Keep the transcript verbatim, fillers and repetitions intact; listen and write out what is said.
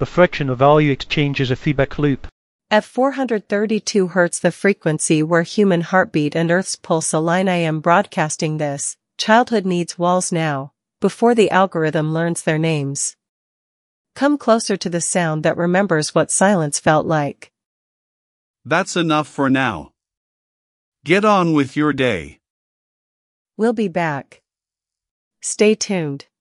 The friction of value exchange is a feedback loop. At four hundred thirty-two hertz, the frequency where human heartbeat and Earth's pulse align. I am broadcasting this. Childhood needs walls now, before the algorithm learns their names. Come closer to the sound that remembers what silence felt like. That's enough for now. Get on with your day. We'll be back. Stay tuned.